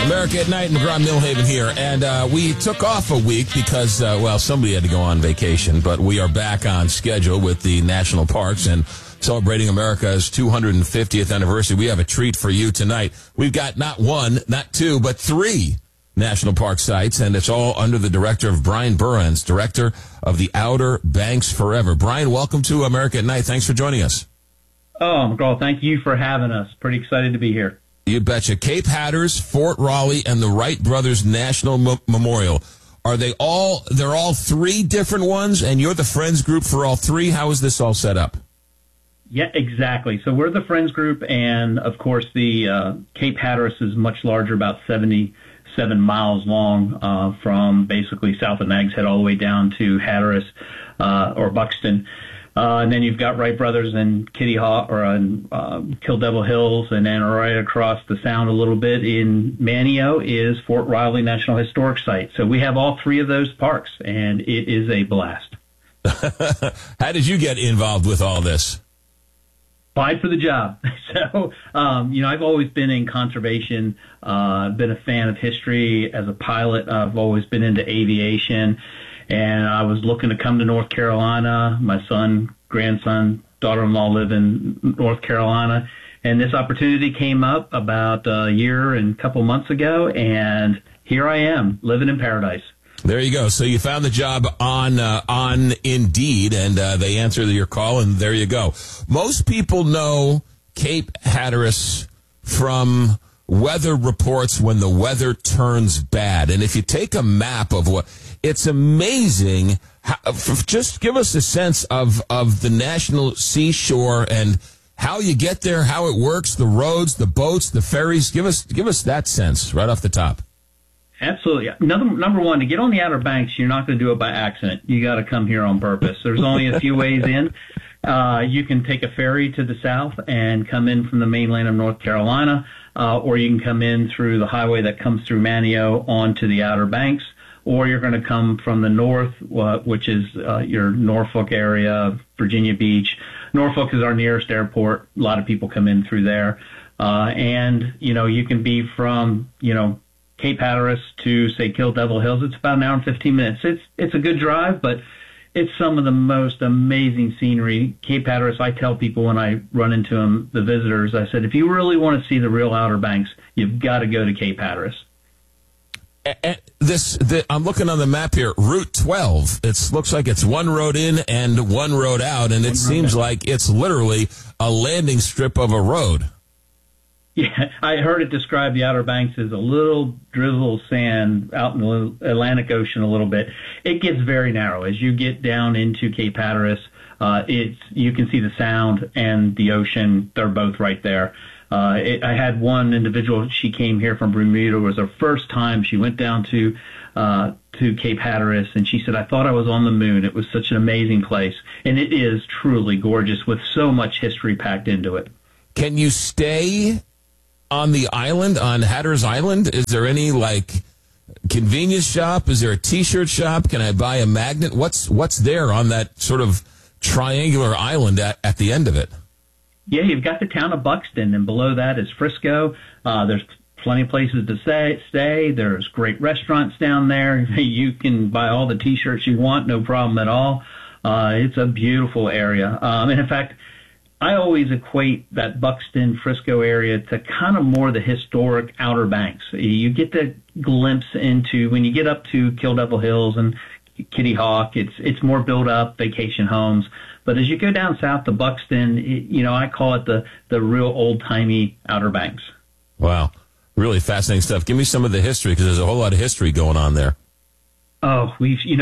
America at Night, McGraw Millhaven here. And we took off a week because, somebody had to go on vacation. But we are back on schedule with the national parks and celebrating America's 250th anniversary. We have a treat for you tonight. We've got not one, not two, but three national park sites, and it's all under the director of Brian Burns, director of the Outer Banks Forever. Brian, welcome to America at Night. Thanks for joining us. Oh, McGraw, thank you for having us. Pretty excited to be here. You betcha. Cape Hatteras, Fort Raleigh, and the Wright Brothers National Memorial. They're all three different ones, and you're the Friends group for all three. How is this all set up? Yeah, exactly. So we're the Friends group, and of course the Cape Hatteras is much larger, about 77 miles long, from basically south of Nags Head all the way down to Hatteras or Buxton. And then you've got Wright Brothers and Kitty Hawk or Kill Devil Hills, and then right across the sound a little bit in Manteo is Fort Riley National Historic Site. So we have all three of those parks, and it is a blast. How did you get involved with all this? Applied for the job. So, I've always been in conservation, been a fan of history. As a pilot, I've always been into aviation. And I was looking to come to North Carolina. My son, grandson, daughter-in-law live in North Carolina. And this opportunity came up about a year and a couple months ago. And here I am, living in paradise. There you go. So you found the job on Indeed, and they answered your call, and there you go. Most people know Cape Hatteras from weather reports when the weather turns bad. And if you take a map of it's amazing. Just give us a sense of the national seashore and how you get there, how it works, the roads, the boats, the ferries. Give us that sense right off the top. Absolutely. Number one, to get on the Outer Banks, you're not going to do it by accident. You got to come here on purpose. There's only a few ways in. You can take a ferry to the south and come in from the mainland of North Carolina, or you can come in through the highway that comes through Manteo onto the Outer Banks, or you're going to come from the north, which is your Norfolk area, Virginia Beach. Norfolk is our nearest airport. A lot of people come in through there. And you can be from, Cape Hatteras to, say, Kill Devil Hills. It's about an hour and 15 minutes. It's a good drive, but it's some of the most amazing scenery. Cape Hatteras, I tell people when I run into them, the visitors, I said, if you really want to see the real Outer Banks, you've got to go to Cape Hatteras. I'm looking on the map here, Route 12. It looks like it's one road in and one road out, and it seems like it's literally a landing strip of a road. Yeah, I heard it described the Outer Banks as a little drizzle of sand out in the Atlantic Ocean a little bit. It gets very narrow. As you get down into Cape Hatteras, you can see the sound and the ocean. They're both right there. I had one individual, she came here from Bermuda. It was her first time. She went down to Cape Hatteras, and she said, I thought I was on the moon. It was such an amazing place. And it is truly gorgeous with so much history packed into it. Can you stay on the island, on Hatteras Island? Is there any, convenience shop? Is there a T-shirt shop? Can I buy a magnet? What's there on that sort of triangular island at the end of it? Yeah, you've got the town of Buxton, and below that is Frisco. There's plenty of places to stay. There's great restaurants down there. You can buy all the T-shirts you want, no problem at all. It's a beautiful area. And in fact, I always equate that Buxton, Frisco area to kind of more the historic Outer Banks. You get the glimpse into, when you get up to Kill Devil Hills and Kitty Hawk, it's more built up vacation homes. But as you go down south to Buxton, I call it the real old-timey Outer Banks. Wow. Really fascinating stuff. Give me some of the history, because there's a whole lot of history going on there. Oh,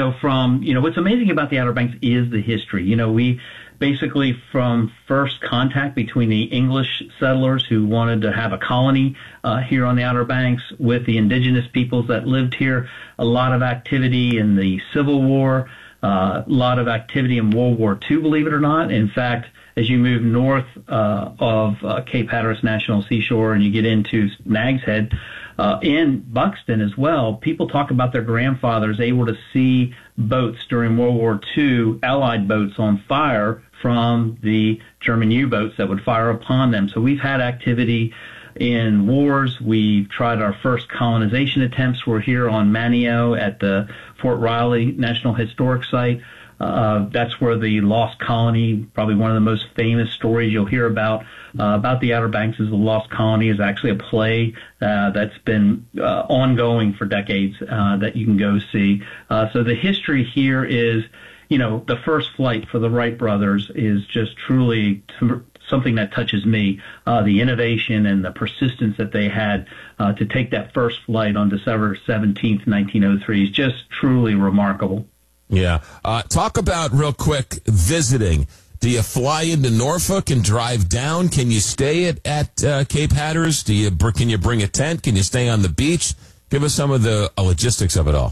what's amazing about the Outer Banks is the history. We basically, from first contact between the English settlers who wanted to have a colony here on the Outer Banks with the indigenous peoples that lived here, a lot of activity in the Civil War, a lot of activity in World War II, believe it or not. In fact, as you move north of Cape Hatteras National Seashore and you get into Nags Head, in Buxton as well, people talk about their grandfathers able to see boats during World War II, Allied boats on fire from the German U-boats that would fire upon them. So we've had activity in wars. We've tried our first colonization attempts. We're here on Manio at the Fort Riley National Historic Site. That's where the Lost Colony, probably one of the most famous stories you'll hear about the Outer Banks is the Lost Colony, is actually a play that's been ongoing for decades that you can go see. So the history here is, the first flight for the Wright brothers is just truly something that touches me. The innovation and the persistence that they had to take that first flight on December 17th, 1903 is just truly remarkable. Yeah. Talk about, real quick, visiting. Do you fly into Norfolk and drive down? Can you stay at Cape Hatteras? Can you bring a tent? Can you stay on the beach? Give us some of the logistics of it all.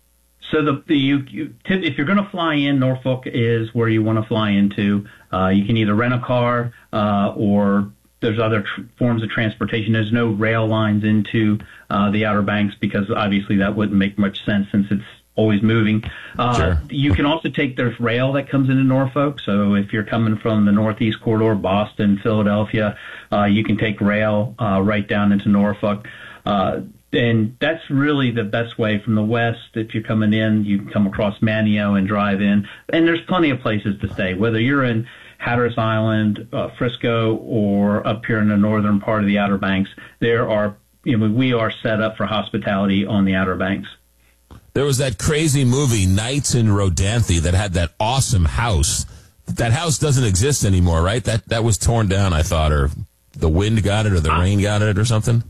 So if you're going to fly in, Norfolk is where you want to fly into. You can either rent a car or there's other forms of transportation. There's no rail lines into the Outer Banks because obviously that wouldn't make much sense since it's always moving. Sure. You can also there's rail that comes into Norfolk. So if you're coming from the Northeast Corridor, Boston, Philadelphia, you can take rail right down into Norfolk. And that's really the best way from the west. If you're coming in, you can come across Manio and drive in. And there's plenty of places to stay, whether you're in Hatteras Island, Frisco, or up here in the northern part of the Outer Banks. We are set up for hospitality on the Outer Banks. There was that crazy movie, Nights in Rodanthe, that had that awesome house. That house doesn't exist anymore, right? That was torn down, I thought, or the wind got it, or the rain got it, or something.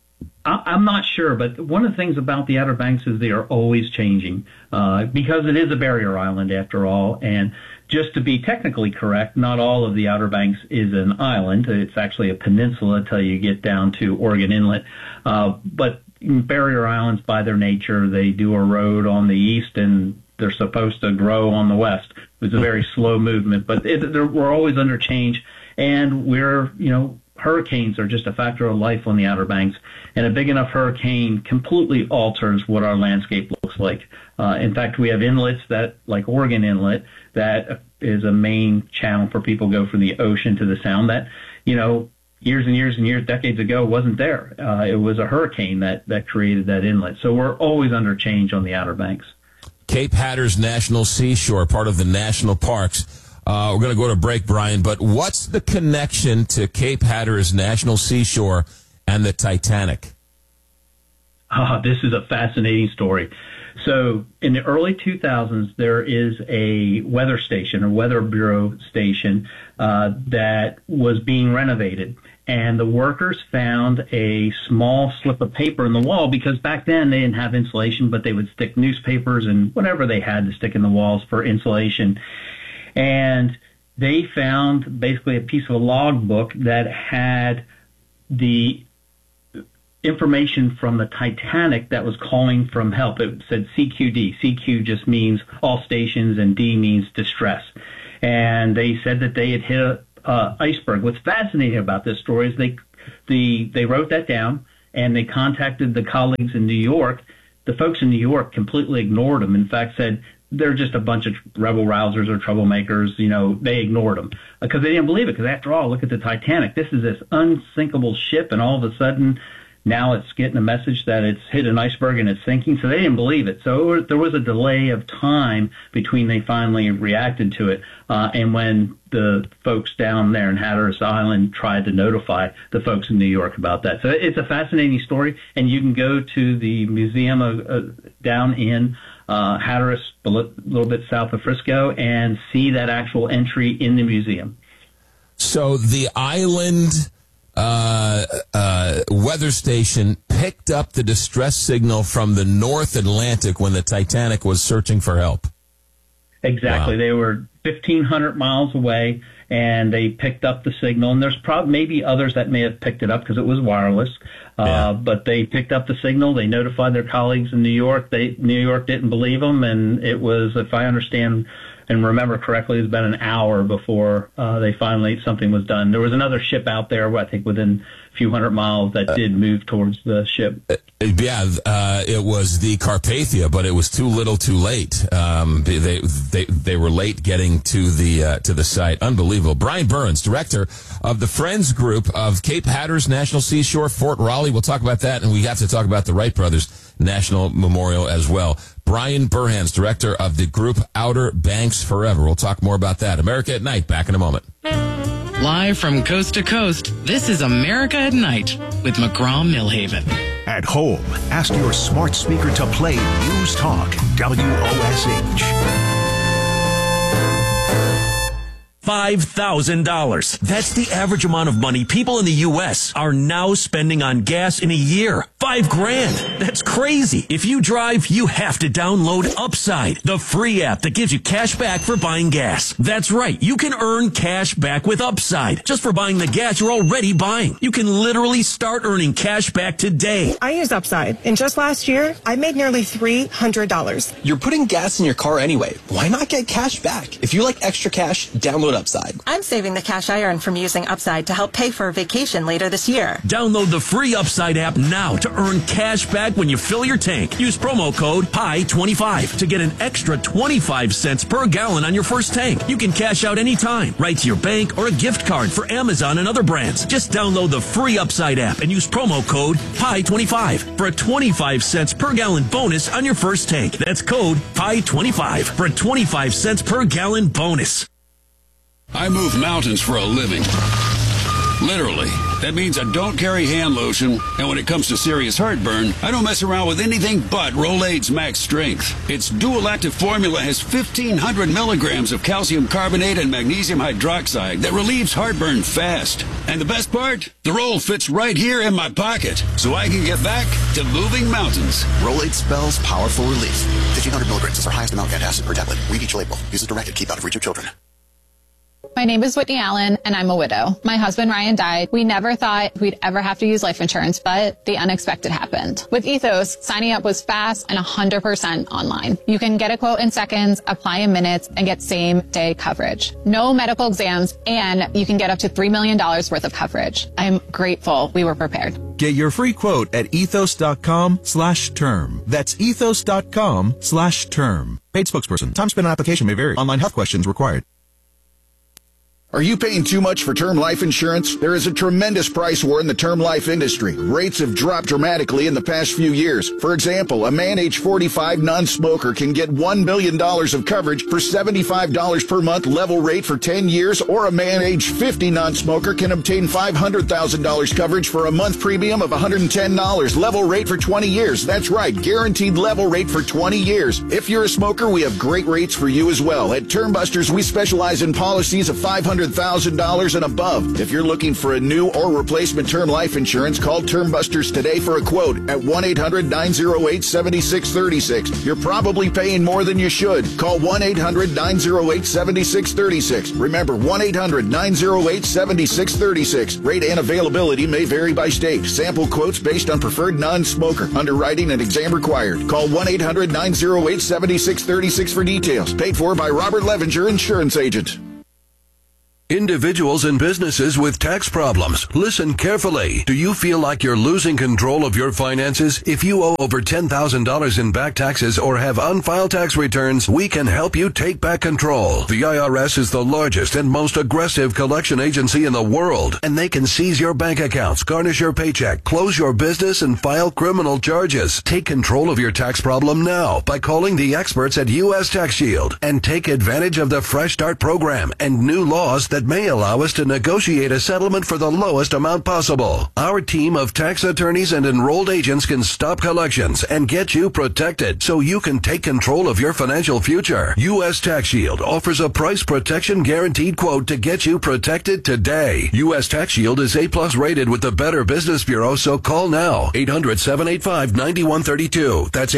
I'm not sure, but one of the things about the Outer Banks is they are always changing because it is a barrier island after all. And just to be technically correct, not all of the Outer Banks is an island. It's actually a peninsula until you get down to Oregon Inlet. But barrier islands, by their nature, they do a road on the east and they're supposed to grow on the west. It's a very slow movement, but we're always under change. And hurricanes are just a factor of life on the Outer Banks, and a big enough hurricane completely alters what our landscape looks like. In fact, we have inlets like Oregon Inlet, that is a main channel for people to go from the ocean to the sound that, years and years and years, decades ago, wasn't there. It was a hurricane that created that inlet. So we're always under change on the Outer Banks. Cape Hatteras National Seashore, part of the national parks. We're going to go to break, Brian, but what's the connection to Cape Hatteras National Seashore and the Titanic? This is a fascinating story. So in the early 2000s, there is a weather station, a weather bureau station, that was being renovated. And the workers found a small slip of paper in the wall because back then they didn't have insulation, but they would stick newspapers and whatever they had to stick in the walls for insulation. And they found basically a piece of a logbook that had the information from the Titanic that was calling from help. It said CQD. CQ just means all stations and D means distress. And they said that they had hit a iceberg. What's fascinating about this story is they wrote that down and they contacted the colleagues in New York. The folks in New York completely ignored them. In fact, said they're just a bunch of rebel rousers or troublemakers. They ignored them because they didn't believe it. Because after all, look at the Titanic. This is this unsinkable ship, and all of a sudden, now it's getting a message that it's hit an iceberg and it's sinking. So they didn't believe it. So there was a delay of time between they finally reacted to it and when the folks down there in Hatteras Island tried to notify the folks in New York about that. So it's a fascinating story, and you can go to the museum down in Hatteras, a little bit south of Frisco, and see that actual entry in the museum. So the island weather station picked up the distress signal from the North Atlantic when the Titanic was searching for help. Exactly. Wow. They were 1,500 miles away, and they picked up the signal. And there's maybe others that may have picked it up because it was wireless. But they picked up the signal. They notified their colleagues in New York. New York didn't believe them, and it was, if I understand and remember correctly, it was about an hour before something was done. There was another ship out there, I think within few hundred miles that did move towards the ship. It was the Carpathia, but it was too little, too late. They were late getting to the site. Unbelievable. Brian Burns, director of the Friends Group of Cape Hatteras National Seashore, Fort Raleigh. We'll talk about that, and we have to talk about the Wright Brothers National Memorial as well. Brian Burhans, director of the group Outer Banks Forever. We'll talk more about that. America at Night, back in a moment. Live from coast to coast, this is America at Night with McGraw-Millhaven. At home, ask your smart speaker to play News Talk, WOSH. $5,000. That's the average amount of money people in the U.S. are now spending on gas in a year. $5,000. That's crazy. If you drive, you have to download Upside, the free app that gives you cash back for buying gas. That's right. You can earn cash back with Upside just for buying the gas you're already buying. You can literally start earning cash back today. I use Upside, and just last year, I made nearly $300. You're putting gas in your car anyway. Why not get cash back? If you like extra cash, download Upside. I'm saving the cash I earn from using Upside to help pay for a vacation later this year. Download the free Upside app now to earn cash back when you fill your tank. Use promo code PIE25 to get an extra 25 cents per gallon on your first tank. You can cash out anytime, right to your bank or a gift card for Amazon and other brands. Just download the free Upside app and use promo code PIE25 for a 25 cents per gallon bonus on your first tank. That's code PIE25 for a 25 cents per gallon bonus. I move mountains for a living. Literally. That means I don't carry hand lotion, and when it comes to serious heartburn, I don't mess around with anything but Rolaids Max Strength. Its dual-active formula has 1,500 milligrams of calcium carbonate and magnesium hydroxide that relieves heartburn fast. And the best part? The roll fits right here in my pocket, so I can get back to moving mountains. Rolaids spells powerful relief. 1,500 milligrams is our highest amount of antacid per tablet. Read each label. Use as directed. Keep out of reach of children. My name is Whitney Allen, and I'm a widow. My husband, Ryan, died. We never thought we'd ever have to use life insurance, but the unexpected happened. With Ethos, signing up was fast and 100% online. You can get a quote in seconds, apply in minutes, and get same-day coverage. No medical exams, and you can get up to $3 million worth of coverage. I'm grateful we were prepared. Get your free quote at ethos.com/term. That's ethos.com/term. Paid spokesperson. Time spent on application may vary. Online health questions required. Are you paying too much for term life insurance? There is a tremendous price war in the term life industry. Rates have dropped dramatically in the past few years. For example, a man age 45 non-smoker can get $1 million of coverage for $75 per month level rate for 10 years, or a man age 50 non-smoker can obtain $500,000 coverage for a month premium of $110 level rate for 20 years. That's right, guaranteed level rate for 20 years. If you're a smoker, we have great rates for you as well. At Term Busters, we specialize in policies of $500,000 and above. If you're looking for a new or replacement term life insurance, call Term Busters today for a quote at 1-800-908-7636. You're probably paying more than you should. Call 1-800-908-7636. Remember, 1-800-908-7636. Rate and availability may vary by state. Sample quotes based on preferred non-smoker. Underwriting and exam required. Call 1-800-908-7636 for details. Paid for by Robert Levinger, Insurance Agent. Individuals and businesses with tax problems, listen carefully. Do you feel like you're losing control of your finances? If you owe over $10,000 in back taxes or have unfiled tax returns, we can help you take back control. The IRS is the largest and most aggressive collection agency in the world, and they can seize your bank accounts, garnish your paycheck, close your business, and file criminal charges. Take control of your tax problem now by calling the experts at U.S. Tax Shield and take advantage of the Fresh Start program and new laws that may allow us to negotiate a settlement for the lowest amount possible. Our team of tax attorneys and enrolled agents can stop collections and get you protected so you can take control of your financial future. U.S. Tax Shield offers a price protection guaranteed quote to get you protected today. U.S. Tax Shield is A+ rated with the Better Business Bureau, so call now. 800-785-9132. That's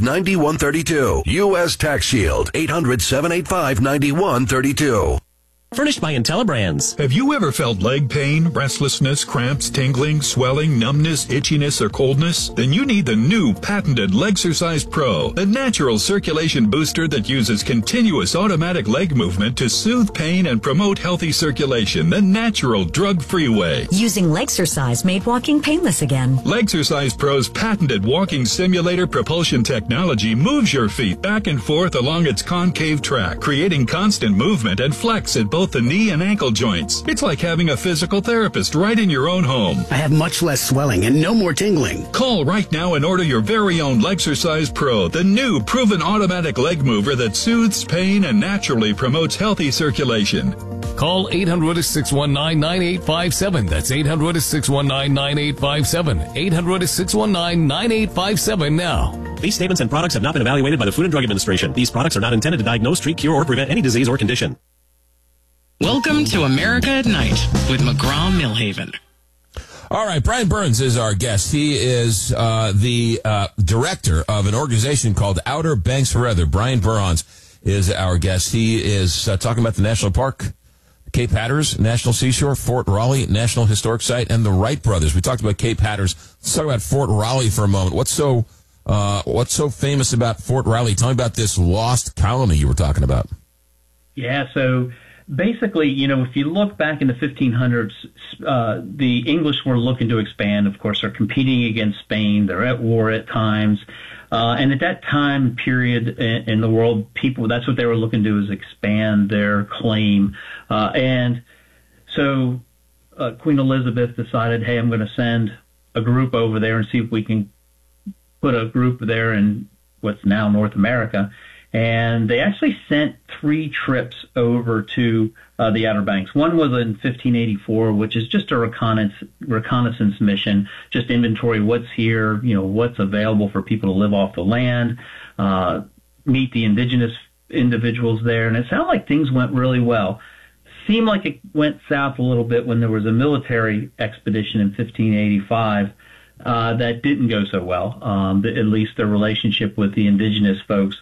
800-785-9132. U.S. Tax Shield. 800-785-9132. Furnished by IntelliBrands. Have you ever felt leg pain, restlessness, cramps, tingling, swelling, numbness, itchiness, or coldness? Then you need the new patented Legsercise Pro, the natural circulation booster that uses continuous automatic leg movement to soothe pain and promote healthy circulation the natural drug-free way. Using Legsercise made walking painless again. Legsercise Pro's patented walking simulator propulsion technology moves your feet back and forth along its concave track, creating constant movement and flex at both the knee and ankle joints. It's like having a physical therapist right in your own home. I have much less swelling and no more tingling. Call right now and order your very own Legsercise Pro, the new proven automatic leg mover that soothes pain and naturally promotes healthy circulation. Call 800-619-9857. That's 800-619-9857. 800-619-9857 now. These statements and products have not been evaluated by the Food and Drug Administration. These products are not intended to diagnose, treat, cure, or prevent any disease or condition. Welcome to America at Night with McGraw-Milhaven. All right, Brian Burns is our guest. He is the director of an organization called Outer Banks Forever. Brian Burns is our guest. He is talking about the National Park, Cape Hatteras National Seashore, Fort Raleigh National Historic Site, and the Wright Brothers. We talked about Cape Hatteras. Let's talk about Fort Raleigh for a moment. What's so famous about Fort Raleigh? Tell me about this lost colony you were talking about. Yeah, so basically, if you look back in the 1500s, the English were looking to expand. Of course, they're competing against Spain. They're at war at times. And at that time period in the world, that's what they were looking to do, is expand their claim. And so Queen Elizabeth decided, hey, I'm going to send a group over there and see if we can put a group there in what's now North America. And they actually sent 3 trips over to the Outer Banks. One was in 1584, which is just a reconnaissance mission, just inventory what's here, what's available for people to live off the land, meet the indigenous individuals there. And it sounded like things went really well. Seemed like it went south a little bit when there was a military expedition in 1585 that didn't go so well, at least their relationship with the indigenous folks.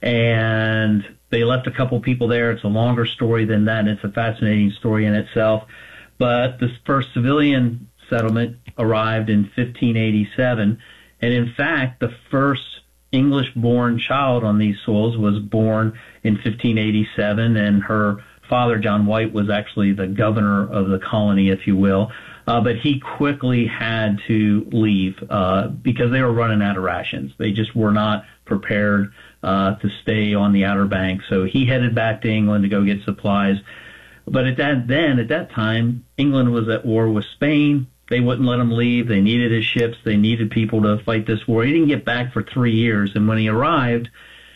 And they left a couple people there. It's a longer story than that, and it's a fascinating story in itself. But the first civilian settlement arrived in 1587, and in fact, the first English-born child on these soils was born in 1587, and her father, John White, was actually the governor of the colony, if you will. But he quickly had to leave because they were running out of rations. They just were not prepared to stay on the Outer Banks. So he headed back to England to go get supplies. But at that time, England was at war with Spain. They wouldn't let him leave. They needed his ships. They needed people to fight this war. He didn't get back for 3 years. And when he arrived,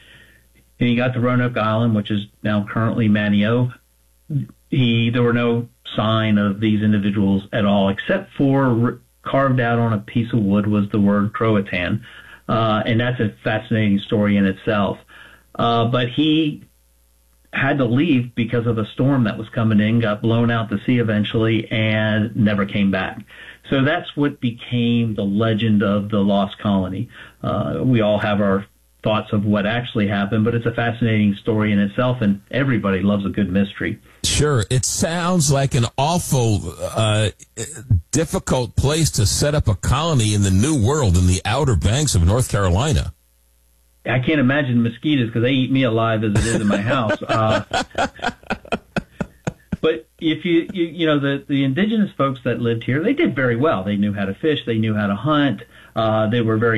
and he got to Roanoke Island, which is now currently Manio, there were no sign of these individuals at all, except for carved out on a piece of wood was the word Croatan. And that's a fascinating story in itself. But he had to leave because of a storm that was coming in, got blown out to sea eventually, and never came back. So that's what became the legend of the Lost Colony. We all have our thoughts of what actually happened, but it's a fascinating story in itself, and everybody loves a good mystery. Sure. It sounds like an awful, difficult place to set up a colony in the New World in the Outer Banks of North Carolina. I can't imagine mosquitoes because they eat me alive as it is in my house. But if the indigenous folks that lived here, they did very well. They knew how to fish. They knew how to hunt. They were very